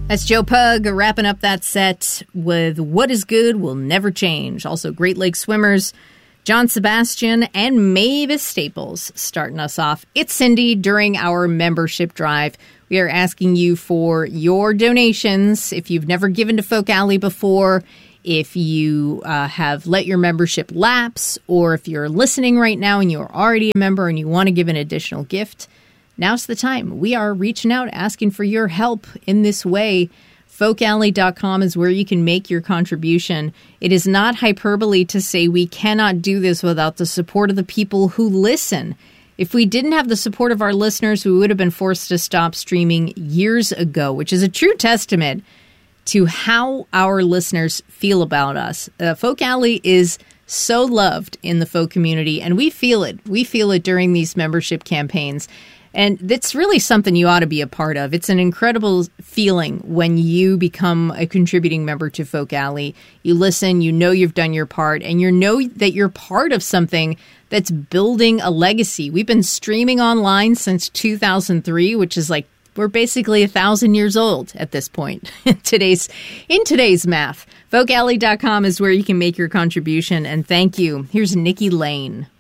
That's Joe Pug wrapping up that set with What Is Good Will Never Change. Also, Great Lakes Swimmers, John Sebastian, and Mavis Staples starting us off. It's Cindy during our membership drive. We are asking you for your donations. If you've never given to Folk Alley before, if you have let your membership lapse, or if you're listening right now and you're already a member and you want to give an additional gift, now's the time. We are reaching out, asking for your help in this way. FolkAlley.com is where you can make your contribution. It is not hyperbole to say we cannot do this without the support of the people who listen. If we didn't have the support of our listeners, we would have been forced to stop streaming years ago, which is a true testament to how our listeners feel about us. Folk Alley is so loved in the folk community, and we feel it. We feel it during these membership campaigns. And it's really something you ought to be a part of. It's an incredible feeling when you become a contributing member to Folk Alley. You listen, you know you've done your part, and you know that you're part of something that's building a legacy. We've been streaming online since 2003, which is like we're basically 1,000 years old at this point in today's math. FolkAlley.com is where you can make your contribution, and thank you. Here's Nikki Lane.